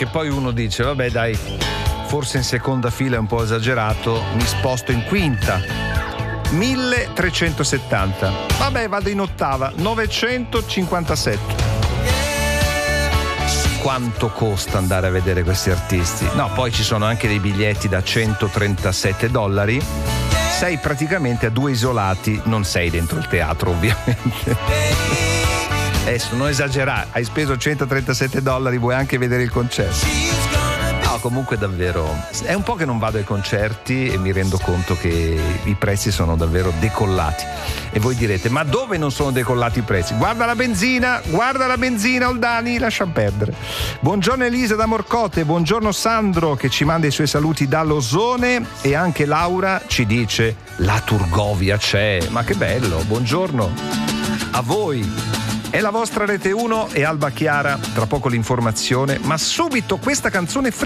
che poi uno dice vabbè dai, forse in seconda fila è un po' esagerato, mi sposto in quinta. 1370. Vabbè, vado in ottava, 957. Quanto costa andare a vedere questi artisti? No, poi ci sono anche dei biglietti da $137. Sei praticamente a due isolati, non sei dentro il teatro ovviamente. Adesso non esagerare, hai speso $137, vuoi anche vedere il concerto? No, comunque davvero, è un po' che non vado ai concerti e mi rendo conto che i prezzi sono davvero decollati. E voi direte, ma dove non sono decollati i prezzi? Guarda la benzina, Oldani, lascia perdere. Buongiorno Elisa da Morcote, buongiorno Sandro che ci manda i suoi saluti dall'Osone e anche Laura ci dice la Turgovia c'è, ma che bello, buongiorno a voi. È la vostra Rete 1 e Alba Chiara, tra poco l'informazione, ma subito questa canzone